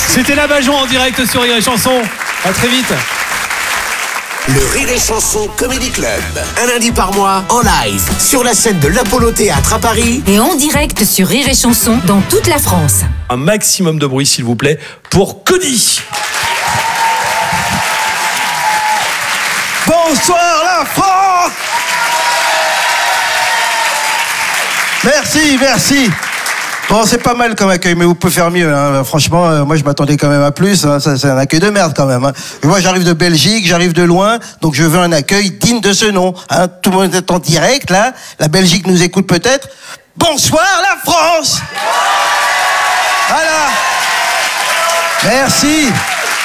C'était la Bajon en direct sur Rire et Chanson. À très vite. Le Rire et Chanson Comedy Club, un lundi par mois en live sur la scène de l'Apollo Théâtre à Paris et en direct sur Rire et Chanson dans toute la France. Un maximum de bruit s'il vous plaît pour Cody. Bonsoir la France. Merci. Bon, c'est pas mal comme accueil, mais vous pouvez faire mieux. Hein. Franchement, moi, je m'attendais quand même à plus. Hein. Ça, c'est un accueil de merde quand même. Hein. Moi, j'arrive de Belgique, j'arrive de loin, donc je veux un accueil digne de ce nom. Hein. Tout le monde est en direct, là. La Belgique nous écoute peut-être. Bonsoir, la France. Voilà. Merci.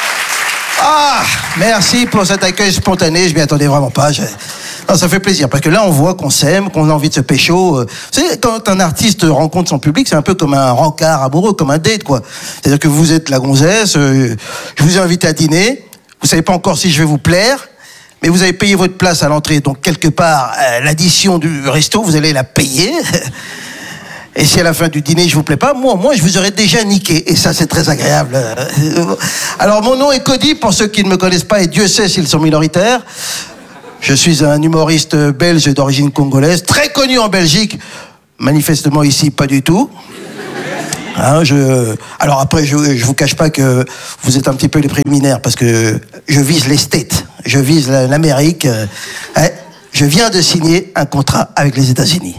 Merci pour cet accueil spontané. Je m'y attendais vraiment pas. Non, ça fait plaisir parce que là on voit qu'on s'aime, qu'on a envie de se pécho. Vous savez, quand un artiste rencontre son public, c'est un peu comme un rencard amoureux, comme un date quoi. C'est-à-dire que vous êtes la gonzesse, je vous ai invité à dîner, vous savez pas encore si je vais vous plaire, mais vous avez payé votre place à l'entrée, donc quelque part l'addition du resto vous allez la payer. Et si à la fin du dîner je vous plais pas, moi je vous aurais déjà niqué. Et ça c'est très agréable. Alors mon nom est Cody pour ceux qui ne me connaissent pas et Dieu sait s'ils sont minoritaires. Je suis un humoriste belge d'origine congolaise, très connu en Belgique, manifestement ici pas du tout. Hein, alors après, je vous cache pas que vous êtes un petit peu les préliminaires, parce que je vise les States, je vise l'Amérique. Je viens de signer un contrat avec les États-Unis.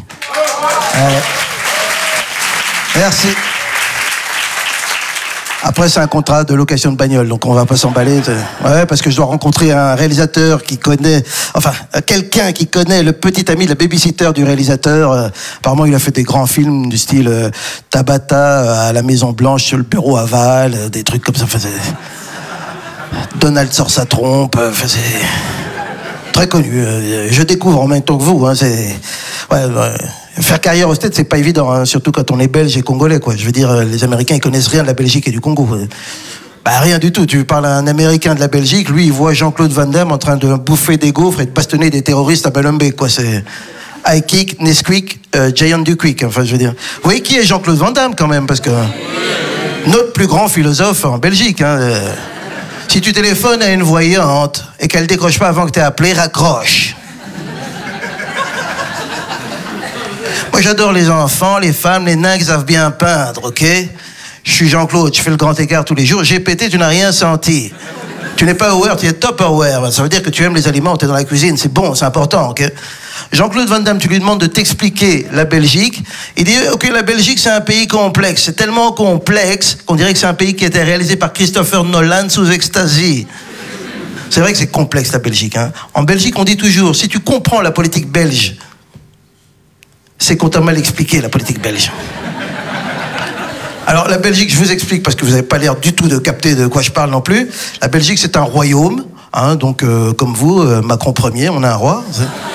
Merci. Après, c'est un contrat de location de bagnole, donc on va pas s'emballer. Ouais, parce que je dois rencontrer un réalisateur qui connaît, quelqu'un qui connaît le petit ami, le babysitter du réalisateur. Apparemment, il a fait des grands films du style Tabata à la Maison Blanche sur le bureau aval, des trucs comme ça. Donald sort sa trompe. C'est très connu. Je découvre en même temps que vous. Hein, faire carrière aux States, c'est pas évident, hein, surtout quand on est belge et congolais, quoi. Je veux dire, les Américains, ils connaissent rien de la Belgique et du Congo. Rien du tout. Tu parles à un Américain de la Belgique, lui, il voit Jean-Claude Van Damme en train de bouffer des gaufres et de bastonner des terroristes à Balumbe, quoi. C'est High Kick, Nesquik, Giant du Quick. Enfin, je veux dire. Vous voyez qui est Jean-Claude Van Damme, quand même, parce que notre plus grand philosophe en Belgique. Hein, si tu téléphones à une voyante et qu'elle décroche pas avant que t'aies appelé, raccroche. Moi, j'adore les enfants, les femmes, les nains qui savent bien peindre, ok? Je suis Jean-Claude, je fais le grand écart tous les jours. J'ai pété, tu n'as rien senti. Tu n'es pas aware, tu es top aware. Ça veut dire que tu aimes les aliments, tu es dans la cuisine, c'est bon, c'est important, ok? Jean-Claude Van Damme, tu lui demandes de t'expliquer la Belgique. Il dit, ok, la Belgique, c'est un pays complexe. C'est tellement complexe qu'on dirait que c'est un pays qui a été réalisé par Christopher Nolan sous ecstasy. C'est vrai que c'est complexe, la Belgique. Hein. En Belgique, on dit toujours, si tu comprends la politique belge, c'est qu'on t'a mal expliqué, la politique belge. Alors, la Belgique, je vous explique, parce que vous n'avez pas l'air du tout de capter de quoi je parle non plus. La Belgique, c'est un royaume, hein, donc comme vous, Macron Ier, on a un roi.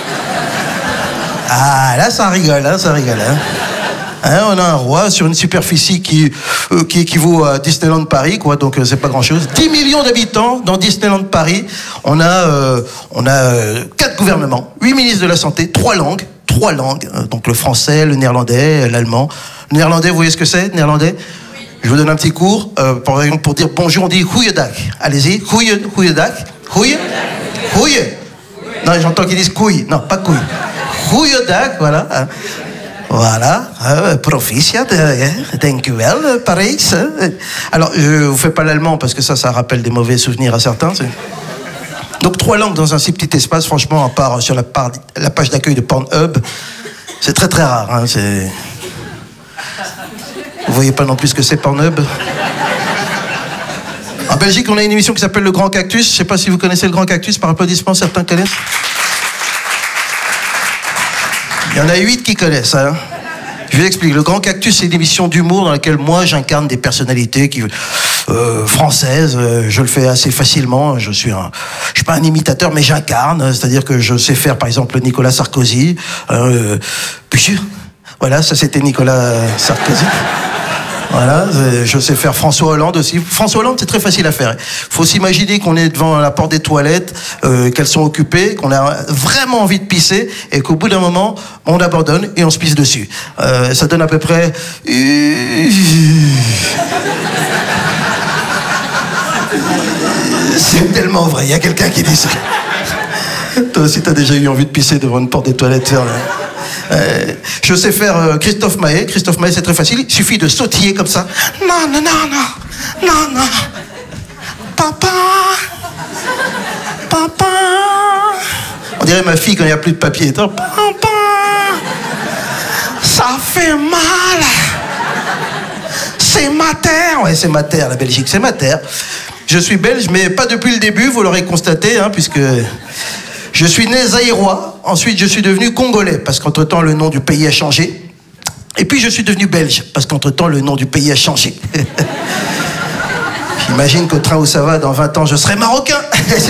Là, ça rigole, hein, ça rigole. Hein, on a un roi sur une superficie qui équivaut à Disneyland Paris, quoi, donc c'est pas grand-chose. 10 millions d'habitants dans Disneyland Paris. On a 4 gouvernements, 8 ministres de la Santé, 3 langues, donc le français, le néerlandais, l'allemand. Le néerlandais, vous voyez ce que c'est, néerlandais? Je vous donne un petit cours. Par exemple, pour dire bonjour, on dit goeiedag. Allez-y, goeiedag. Goeie? Non, j'entends qu'ils disent couille. Non, pas couille. Goeiedag, voilà. Voilà, proficiat, thank you well, Paris. Alors, je vous fais pas l'allemand parce que ça rappelle des mauvais souvenirs à certains. Donc 3 langues dans un si petit espace, franchement, à part sur la page d'accueil de Pornhub, c'est très très rare. Hein, Vous voyez pas non plus ce que c'est Pornhub. En Belgique, on a une émission qui s'appelle Le Grand Cactus. Je sais pas si vous connaissez Le Grand Cactus, par applaudissement, certains connaissent. Il y en a 8 qui connaissent, hein. Je vous explique. Le Grand Cactus, c'est une émission d'humour dans laquelle moi, j'incarne des personnalités françaises. Je le fais assez facilement. Je suis pas un imitateur, mais j'incarne. C'est-à-dire que je sais faire, par exemple, Nicolas Sarkozy. Voilà, ça c'était Nicolas Sarkozy. Voilà, je sais faire François Hollande aussi. François Hollande, c'est très facile à faire. Il faut s'imaginer qu'on est devant la porte des toilettes, qu'elles sont occupées, qu'on a vraiment envie de pisser, et qu'au bout d'un moment, on abandonne et on se pisse dessus. Ça donne à peu près... C'est tellement vrai, il y a quelqu'un qui dit ça. Toi aussi, t'as déjà eu envie de pisser devant une porte des toilettes. Je sais faire Christophe Maé. Christophe Maé, c'est très facile. Il suffit de sautiller comme ça. Non, non, non, non. Non, non. Papa. Papa. On dirait ma fille quand il n'y a plus de papier. Papa. Ça fait mal. C'est ma terre. Ouais, c'est ma terre, la Belgique. C'est ma terre. Je suis belge, mais pas depuis le début, vous l'aurez constaté, hein, puisque je suis né zaïrois. Ensuite, je suis devenu congolais, parce qu'entre-temps, le nom du pays a changé. Et puis, je suis devenu belge, parce qu'entre-temps, le nom du pays a changé. J'imagine qu'au train où ça va, dans 20 ans, je serai marocain.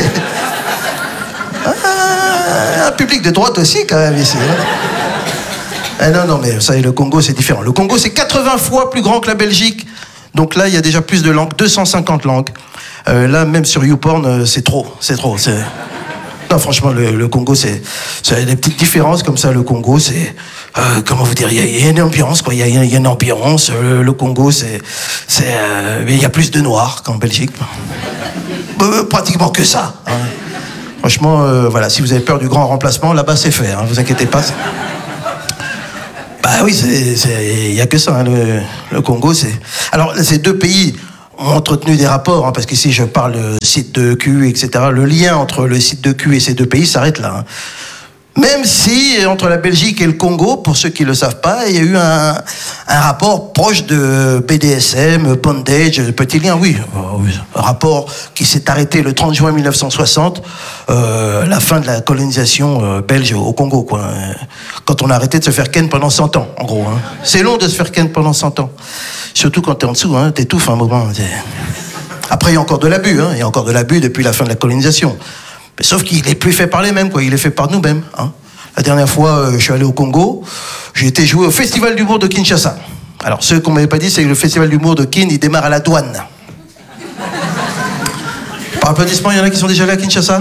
Un public de droite aussi, quand même, ici. Ah non, non, mais vous savez, le Congo, c'est différent. Le Congo, c'est 80 fois plus grand que la Belgique. Donc là, il y a déjà plus de langues, 250 langues. Là, même sur YouPorn, c'est trop. Non, franchement, le Congo, c'est des petites différences comme ça. Le Congo, c'est... comment vous dire, il y a une ambiance, quoi. Il y a une ambiance. Le Congo, il y a plus de noirs qu'en Belgique. Pratiquement que ça. Hein. Franchement, voilà, si vous avez peur du grand remplacement, là-bas, c'est fait. Hein, vous inquiétez pas. Bah oui, il n'y a que ça. Hein, le Congo, c'est... Alors, ces deux pays ont entretenu des rapports, hein, parce qu'ici, je parle de site de Q, etc. Le lien entre le site de Q et ces deux pays s'arrête là. Hein. Même si, entre la Belgique et le Congo, pour ceux qui ne le savent pas, il y a eu un rapport proche de BDSM, bondage, petit lien, oui. Un rapport qui s'est arrêté le 30 juin 1960, la fin de la colonisation belge au Congo, quoi. Quand on a arrêté de se faire ken pendant 100 ans, en gros. Hein. C'est long de se faire ken pendant 100 ans. Surtout quand t'es en dessous, hein, t'étouffes un moment. Après, il y a encore de l'abus, hein. Il y a encore de l'abus depuis la fin de la colonisation. Mais sauf qu'il n'est plus fait par les mêmes, quoi. Il est fait par nous-mêmes. Hein. La dernière fois, je suis allé au Congo, j'ai été jouer au Festival d'humour de Kinshasa. Alors, ceux qu'on m'avait pas dit, c'est que le Festival d'humour de Kin, il démarre à la douane. Par applaudissement, il y en a qui sont déjà allés à Kinshasa?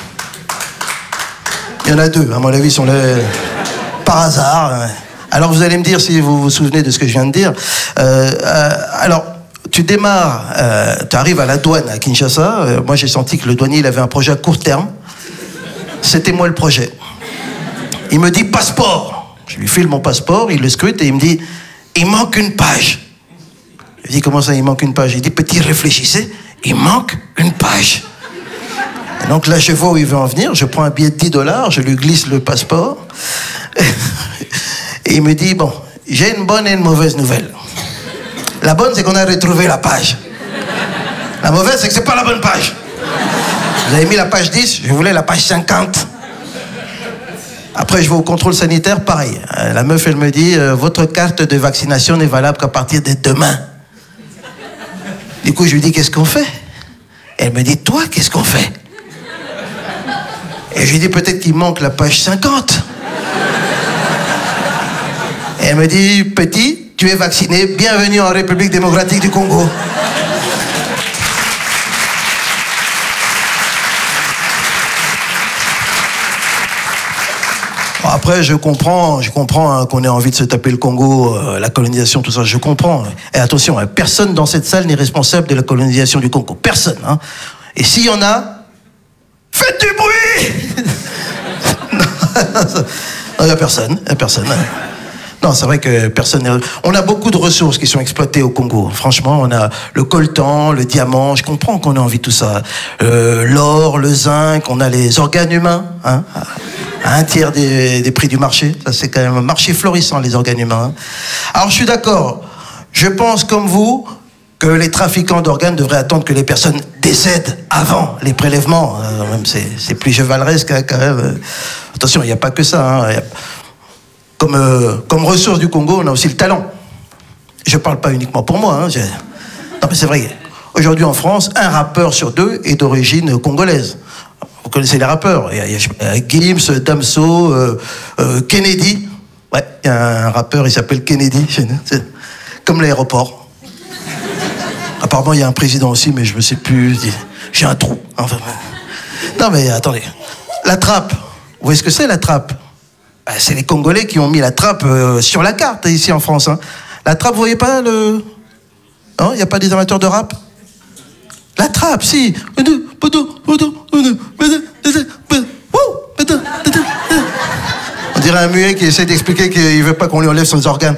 Il y en a deux, à mon avis, ils sont là par hasard. Alors, vous allez me dire si vous vous souvenez de ce que je viens de dire. Alors, tu démarres, tu arrives à la douane à Kinshasa. Moi, j'ai senti que le douanier, il avait un projet à court terme. C'était moi le projet. Il me dit passeport. Je lui file mon passeport, il le scrute et il me dit il manque une page. Je lui dis comment ça, il manque une page? Il dit petit, réfléchissez, il manque une page. Et donc là, je vois où il veut en venir. Je prends un billet de $10, je lui glisse le passeport. Et il me dit bon, j'ai une bonne et une mauvaise nouvelle. La bonne, c'est qu'on a retrouvé la page. La mauvaise, c'est que c'est pas la bonne page. Vous avez mis la page 10, je voulais la page 50. Après, je vais au contrôle sanitaire, pareil. La meuf, elle me dit, votre carte de vaccination n'est valable qu'à partir de demain. Du coup, je lui dis, qu'est-ce qu'on fait? Elle me dit, toi, qu'est-ce qu'on fait? Et je lui dis, peut-être qu'il manque la page 50. Et elle me dit, petit, tu es vacciné, bienvenue en République démocratique du Congo. Bon, après, je comprends hein, qu'on ait envie de se taper le Congo, la colonisation, tout ça, je comprends. Et attention, personne dans cette salle n'est responsable de la colonisation du Congo. Personne. Hein. Et s'il y en a, faites du bruit. Non, il n'y a personne. Non, c'est vrai que personne... On a beaucoup de ressources qui sont exploitées au Congo. Franchement, on a le coltan, le diamant, je comprends qu'on ait envie de tout ça. L'or, le zinc, on a les organes humains, hein, à un tiers des prix du marché. Ça, c'est quand même un marché florissant, les organes humains. Hein. Alors, je suis d'accord. Je pense, comme vous, que les trafiquants d'organes devraient attendre que les personnes décèdent avant les prélèvements. Même c'est plus chevaleresque, hein, quand même. Attention, il n'y a pas que ça, hein. Comme ressource du Congo, on a aussi le talent. Je ne parle pas uniquement pour moi. Hein, non, mais c'est vrai. Aujourd'hui, en France, un rappeur sur deux est d'origine congolaise. Vous connaissez les rappeurs. Il y a Gims, Damso, Kennedy. Ouais, il y a un rappeur, il s'appelle Kennedy chez nous. C'est comme l'aéroport. Apparemment, il y a un président aussi, mais je ne sais plus. J'ai un trou. Enfin, non, mais attendez. La trappe. Vous voyez ce que c'est, la trappe? C'est les Congolais qui ont mis la trappe sur la carte, ici en France. Hein. La trappe, vous voyez pas le... Non, il n'y a pas des amateurs de rap? La trappe, si. On dirait un muet qui essaie d'expliquer qu'il veut pas qu'on lui enlève son organe.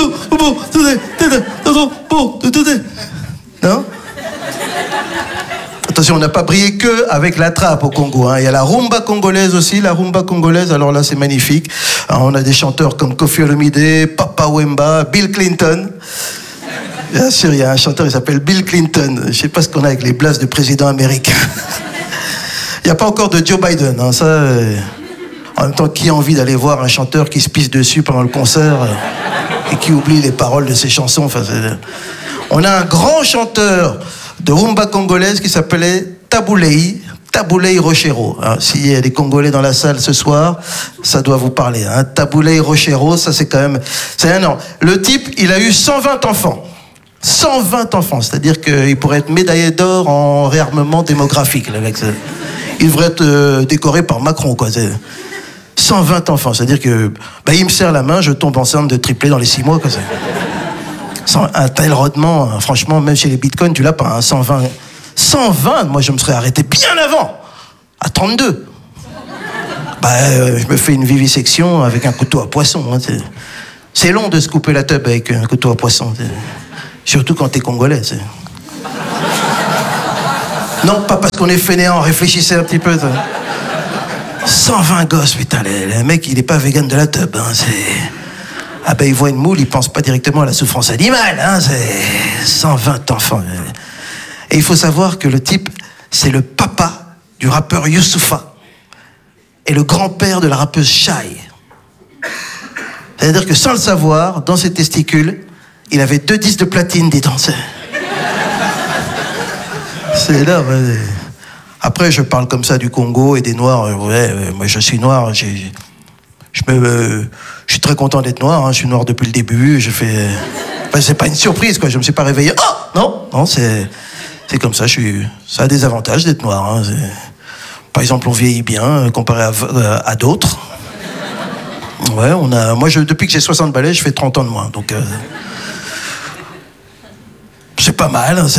Non? Attention, on n'a pas brillé que avec la trappe au Congo. Hein. Il y a la rumba congolaise aussi. La rumba congolaise, alors là, c'est magnifique. Alors, on a des chanteurs comme Koffi Olomide, Papa Wemba, Bill Clinton. Bien sûr, il y a un chanteur qui s'appelle Bill Clinton. Je ne sais pas ce qu'on a avec les blases de président américain. Il n'y a pas encore de Joe Biden. Hein. Ça, en même temps, qui a envie d'aller voir un chanteur qui se pisse dessus pendant le concert et qui oublie les paroles de ses chansons. Enfin, on a un grand chanteur de rumba congolaise qui s'appelait Taboulei Rochero. Hein, s'il y a des Congolais dans la salle ce soir, ça doit vous parler. Hein. Taboulei Rochero, ça c'est quand même... C'est un an. Le type, il a eu 120 enfants. 120 enfants, c'est-à-dire qu'il pourrait être médaillé d'or en réarmement démographique. Le mec. Il devrait être décoré par Macron, quoi. 120 enfants, c'est-à-dire que il me serre la main, je tombe enceinte de triplé dans les 6 mois. Quoi. Un tel rodement, franchement, même chez les bitcoins, tu l'as pas. Hein, 120, moi je me serais arrêté bien avant, à 32. Je me fais une vivisection avec un couteau à poisson. Hein, c'est long de se couper la teub avec un couteau à poisson. Surtout quand t'es congolais. Non, pas parce qu'on est fainéant, réfléchissez un petit peu. 120 gosses, putain, le mec, il est pas vegan de la teub. Hein, il voit une moule, il pense pas directement à la souffrance animale. Hein, c'est 120 enfants. Et il faut savoir que le type, c'est le papa du rappeur Youssoupha et le grand-père de la rappeuse Shai. C'est-à-dire que sans le savoir, dans ses testicules, il avait 2 disques de platine, dis donc. C'est là, ouais. Après, je parle comme ça du Congo et des Noirs. Moi, je suis noir. Je suis très content d'être noir. Hein. Je suis noir depuis le début. C'est pas une surprise, quoi. Je me suis pas réveillé. Oh non, c'est comme ça. Ça a des avantages d'être noir. Hein. Par exemple, on vieillit bien comparé à d'autres. Ouais, moi, depuis que j'ai 60 balais, je fais 30 ans de moins. Donc, c'est pas mal. Hein,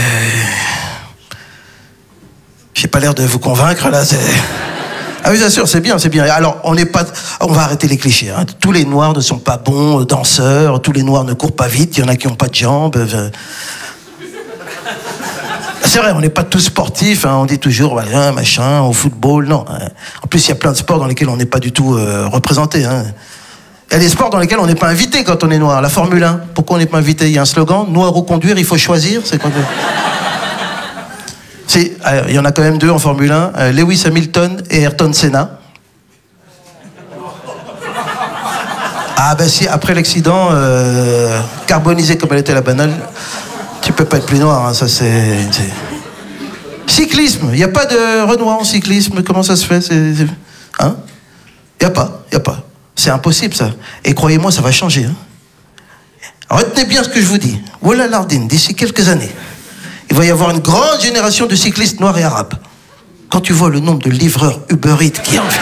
J'ai pas l'air de vous convaincre, là. Ah oui, bien sûr, c'est bien. Alors, on va arrêter les clichés. Hein. Tous les Noirs ne sont pas bons danseurs. Tous les Noirs ne courent pas vite. Il y en a qui n'ont pas de jambes. C'est vrai, on n'est pas tous sportifs. Hein. On dit toujours, machin, au football. Non. En plus, il y a plein de sports dans lesquels on n'est pas du tout représenté. Hein. Il y a des sports dans lesquels on n'est pas invité quand on est noir. La Formule 1, pourquoi on n'est pas invité? Il y a un slogan, noir ou conduire, il faut choisir. C'est quoi? Il y en a quand même 2 en Formule 1, Lewis Hamilton et Ayrton Senna. Si, après l'accident, carbonisé comme elle était la banane, tu peux pas être plus noir, hein, ça c'est... Cyclisme, il n'y a pas de Renoir en cyclisme, comment ça se fait? Hein? Il n'y a pas. C'est impossible, ça. Et croyez-moi, ça va changer. Hein. Retenez bien ce que je vous dis. Voilà Lardine, d'ici quelques années, il va y avoir une grande génération de cyclistes noirs et arabes. Quand tu vois le nombre de livreurs Uber Eats qui en fait...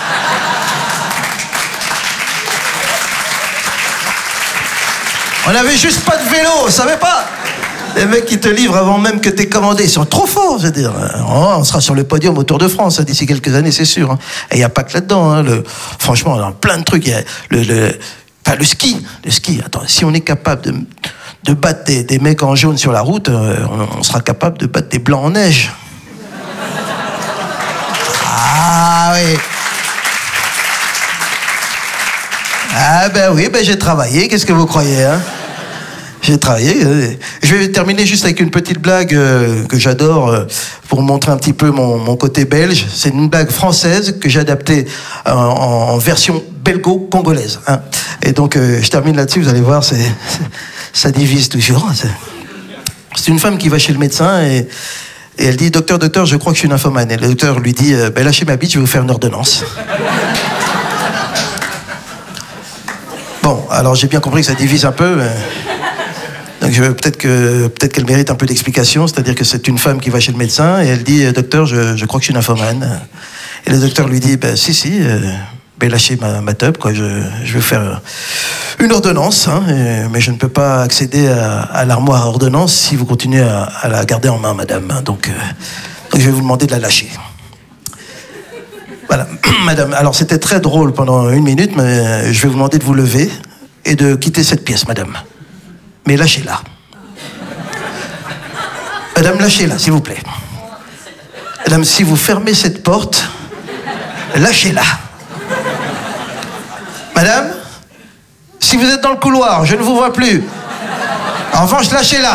On n'avait juste pas de vélo, on savait pas. Les mecs qui te livrent avant même que t'aies commandé, ils sont trop forts, je veux dire. On sera sur le podium au Tour de France hein, d'ici quelques années, c'est sûr. Hein. Et il n'y a pas que là-dedans. Hein, franchement, il y a plein de trucs. Il y a le ski. Attends, si on est capable de battre des mecs en jaune sur la route, on sera capable de battre des blancs en neige. Ah oui. Ah oui, j'ai travaillé, qu'est-ce que vous croyez, hein? J'ai travaillé. Je vais terminer juste avec une petite blague que j'adore pour montrer un petit peu mon côté belge. C'est une blague française que j'ai adaptée en version belgo-congolaise. Hein. Et donc, je termine là-dessus, vous allez voir, ça divise toujours. C'est une femme qui va chez le médecin et elle dit « Docteur, je crois que je suis nymphomane ». Et le docteur lui dit « Lâchez ma bite, je vais vous faire une ordonnance ». Bon, alors j'ai bien compris que ça divise un peu. Donc peut-être qu'elle mérite un peu d'explication, c'est-à-dire que c'est une femme qui va chez le médecin et elle dit « Docteur, je crois que je suis nymphomane ». Et le docteur lui dit « Si, lâchez ma teub, quoi, je vais vous faire une ordonnance, hein, mais je ne peux pas accéder à l'armoire à ordonnance si vous continuez à la garder en main, madame. » Donc, Donc je vais vous demander de la lâcher. Voilà, madame. Alors c'était très drôle pendant 1 minute, mais je vais vous demander de vous lever et de quitter cette pièce, madame. Mais lâchez-la. Madame, lâchez-la, s'il vous plaît. Madame, si vous fermez cette porte, lâchez-la. Madame, si vous êtes dans le couloir, je ne vous vois plus. En revanche, lâchez-la.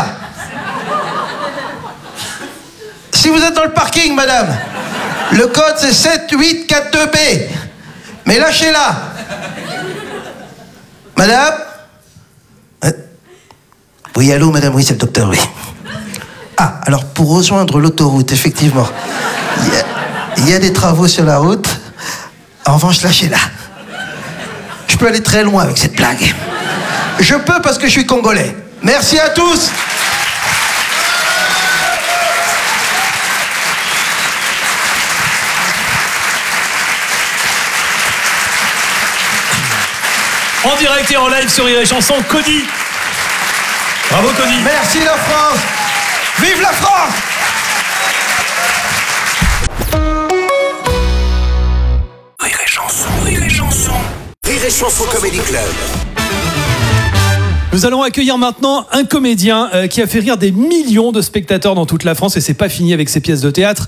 Si vous êtes dans le parking, madame, le code c'est 7842B. Mais lâchez-la. Madame? Oui, allô, madame, oui, c'est le docteur, oui. Ah, alors pour rejoindre l'autoroute, effectivement, il y a des travaux sur la route. En revanche, lâchez-la. Je peux aller très loin avec cette blague. Je peux parce que je suis congolais. Merci à tous. En direct et en live sur Rire et Chanson, Cody. Bravo Cody. Merci la France. Vive la France. Rire et Chanson, Rire et Chanson. Rire et Chanson Comedy Club. Nous allons accueillir maintenant un comédien qui a fait rire des millions de spectateurs dans toute la France et c'est pas fini avec ses pièces de théâtre.